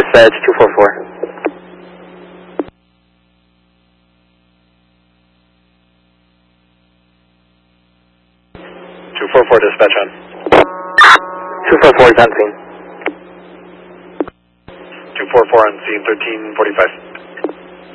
Dispatch 244. 244 dispatch on. 244 is on scene. 244 on scene 1345.